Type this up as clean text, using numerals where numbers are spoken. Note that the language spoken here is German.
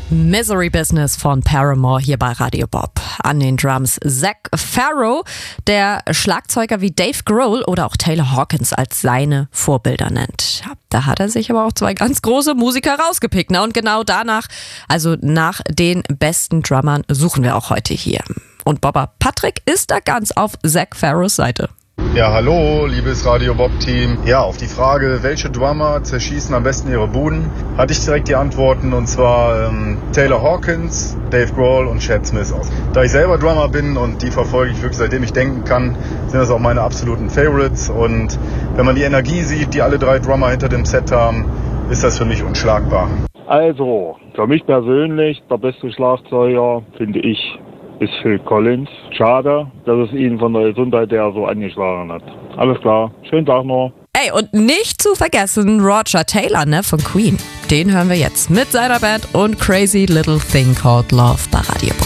Misery Business von Paramore hier bei Radio Bob. An den Drums Zac Farro, der Schlagzeuger wie Dave Grohl oder auch Taylor Hawkins als seine Vorbilder nennt. Ja, da hat er sich aber auch zwei ganz große Musiker rausgepickt. Und genau danach, also nach den besten Drummern, suchen wir auch heute hier. Und Bobber Patrick ist da ganz auf Zac Farros Seite. Ja, hallo, liebes Radio Bob-Team. Ja, auf die Frage, welche Drummer zerschießen am besten ihre Buden, hatte ich direkt die Antworten, und zwar Taylor Hawkins, Dave Grohl und Chad Smith. Da ich selber Drummer bin und die verfolge ich wirklich seitdem ich denken kann, sind das auch meine absoluten Favorites. Und wenn man die Energie sieht, die alle drei Drummer hinter dem Set haben, ist das für mich unschlagbar. Also, für mich persönlich, der beste Schlagzeuger, finde ich, ist Phil Collins. Schade, dass es ihn von der Gesundheit her so angeschlagen hat. Alles klar, schönen Tag noch. Ey, und nicht zu vergessen Roger Taylor, von Queen. Den hören wir jetzt mit seiner Band und Crazy Little Thing Called Love bei Radio Bob.